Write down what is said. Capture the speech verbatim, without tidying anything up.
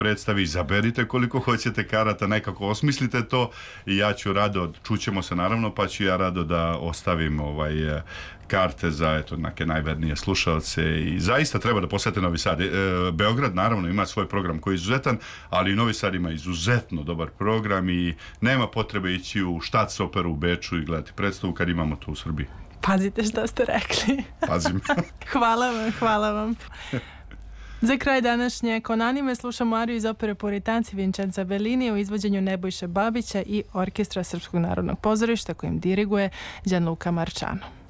predstavi, izaberite koliko hoćete karata, nekako osmislite to i ja ću rado, čućemo se naravno, pa ću ja rado da ostavim ovaj, karte za eto, neke najvernije slušalce i zaista treba da posete Novi Sad. E, Beograd naravno ima svoj program koji je izuzetan, ali Novi Sad ima izuzetno dobar program i nema potrebe ići u Štac operu u Beču i gledati predstavu kad imamo to u Srbiji. Pazite šta ste rekli. Pazim. Hvala vam, hvala vam. Za kraj današnje Konanime slušamo ariju iz opere Puritanci Vincenza Bellini u izvođenju Nebojše Babića i orkestra Srpskog narodnog pozorišta kojim diriguje Gianluca Marciano.